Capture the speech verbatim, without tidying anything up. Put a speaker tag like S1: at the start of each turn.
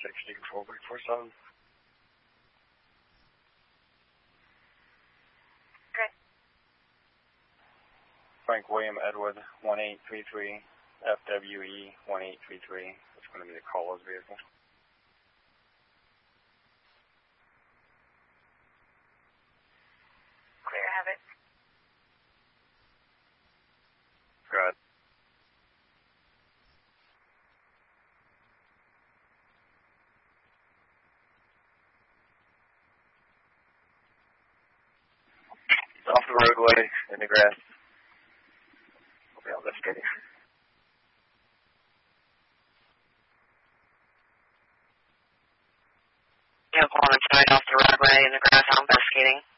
S1: sixty, control break four seven.
S2: Okay.
S1: Frank William Edward, one eight three three, F W E one eight three three. That's going to be the caller's vehicle.
S2: Clear, have it.
S1: Good. Off the roadway, in the grass. I'll be on this getting.
S2: Vehicle on its side off the roadway in the grass, I'm investigating.